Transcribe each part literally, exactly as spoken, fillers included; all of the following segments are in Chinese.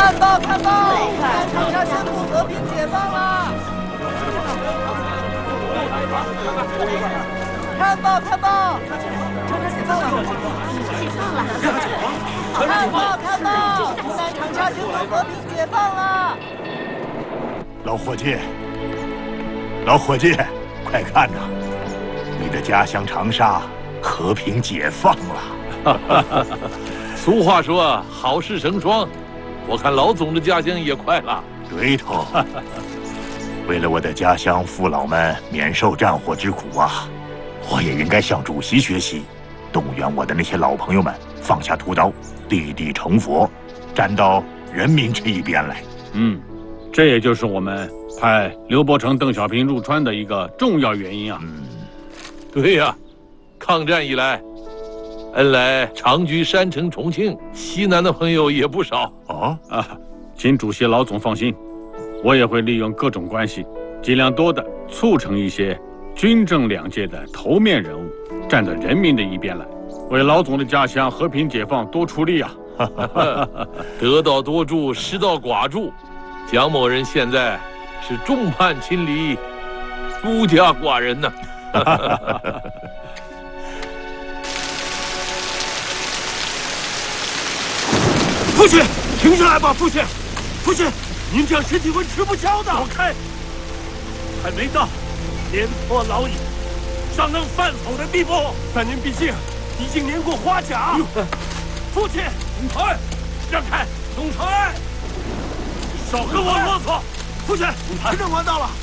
看报看报，长沙宣布和平解放了！看报看报，长沙解放了！解放了！看报看报，湖南长沙宣布和平解放了！ 老伙计，老伙计，快看呐！你的家乡长沙和平解放了。 俗话说好事成双，我看老总的家乡也快了。 对头。为了我的家乡父老们免受战火之苦啊，我也应该向主席学习，动员我的那些老朋友们放下屠刀，立地成佛，站到人民这一边来。 嗯，这也就是我们派刘伯承、邓小平入川的一个重要原因啊。 嗯， 对呀、啊，抗战以来，恩来长居山城重庆、西南的朋友也不少。 哦啊，请主席老总放心，我也会利用各种关系，尽量多的促成一些军政两界的头面人物，站在人民的一边来，为老总的家乡和平解放多出力啊！ 得道多助，失道寡助。蒋某人现在是众叛亲离，孤家寡人呢。 父亲，停下来吧，父亲！父亲，您这样身体会吃不消的。躲开！还没到廉颇老矣，尚能犯否的地步。但您毕竟已经年过花甲。父亲，总裁，让开！总裁，少跟我啰嗦！父亲，执政官到了。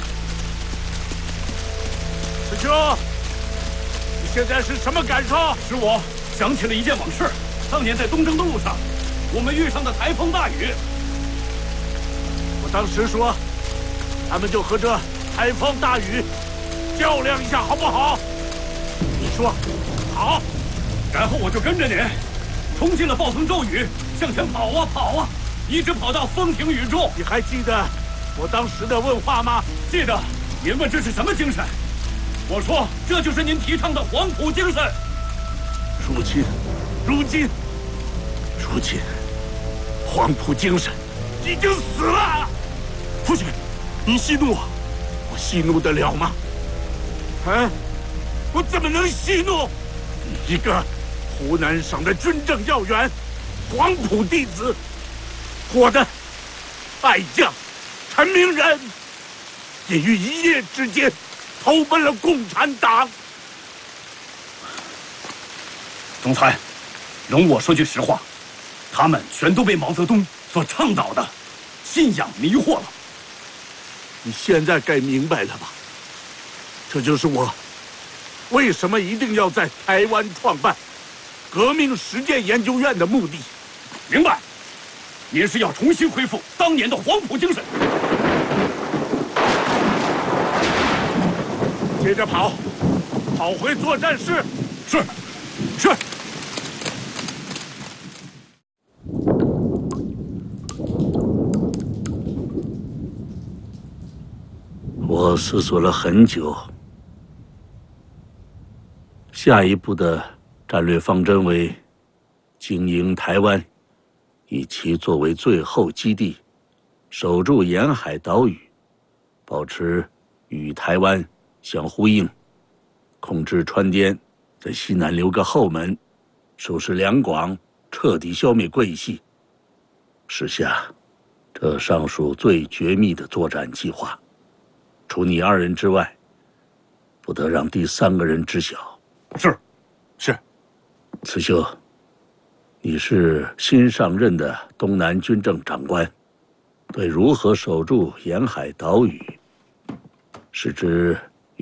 师兄，你现在是什么感受？ 使我想起了一件往事。当年在东征的路上，我们遇上的台风大雨。 我当时说，咱们就和这台风大雨较量一下，好不好？你说好， 然后我就跟着您，冲进了暴风骤雨，向前跑啊跑啊，一直跑到风停雨住。 你还记得我当时的问话吗？ 记得。您问这是什么精神？我说这就是您提倡的黄埔精神。 如今，如今，如今，黄埔精神已经死了。父亲，您息怒，我息怒得了吗？啊，我怎么能息怒？你一个湖南省的军政要员，黄埔弟子，我的爱将陈明仁，也于一夜之间投奔了共产党。 总裁，容我说句实话，他们全都被毛泽东所倡导的信仰迷惑了。 你现在该明白了吧？这就是我为什么一定要在台湾创办革命实践研究院的目的。 明白，您是要重新恢复当年的黄埔精神。 接着跑，跑回作战室。是，是。我思索了很久，下一步的战略方针为经营台湾，以其作为最后基地，守住沿海岛屿，保持与台湾相呼应，控制川滇，在西南留个后门，收拾两广，彻底消灭桂系。时下，这尚属最绝密的作战计划。除你二人之外，不得让第三个人知晓。 是， 是。慈秀，你是新上任的东南军政长官，对如何守住沿海岛屿，使之